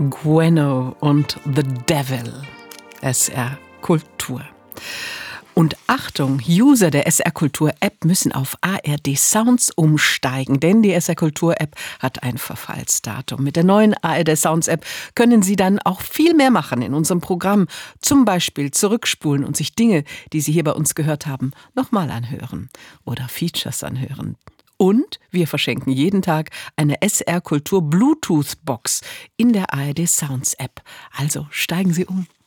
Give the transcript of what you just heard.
Gueno und The Devil. SR Kultur. Und Achtung, User der SR Kultur App müssen auf ARD Sounds umsteigen, denn die SR Kultur App hat ein Verfallsdatum. Mit der neuen ARD Sounds App können Sie dann auch viel mehr machen in unserem Programm. Zum Beispiel zurückspulen und sich Dinge, die Sie hier bei uns gehört haben, nochmal anhören oder Features anhören. Und wir verschenken jeden Tag eine SR Kultur Bluetooth Box in der ARD Sounds App. Also steigen Sie um.